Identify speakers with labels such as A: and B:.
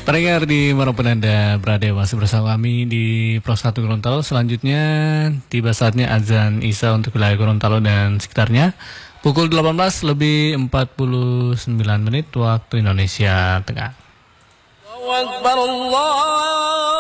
A: Pendengar di manapun Anda berada, masih bersama kami di Pro 1 Gorontalo. Selanjutnya tiba saatnya azan Isya untuk wilayah Gorontalo dan sekitarnya. Pukul 18 lebih 49 menit waktu Indonesia Tengah.
B: Allahu Akbar, Allah.